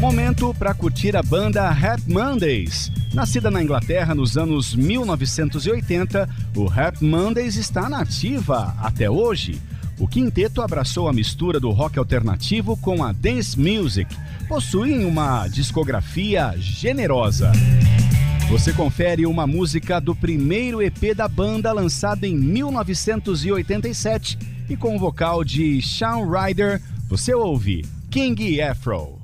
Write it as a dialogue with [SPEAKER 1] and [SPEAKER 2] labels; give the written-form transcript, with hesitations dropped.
[SPEAKER 1] Momento para curtir a banda Rap Mondays. Nascida na Inglaterra nos anos 1980, o Rap Mondays está na ativa até hoje. O quinteto abraçou a mistura do rock alternativo com a dance music. Possuem uma discografia generosa. Você confere uma música do primeiro EP da banda, lançado em 1987, e com o vocal de Shawn Ryder, você ouve King Afro.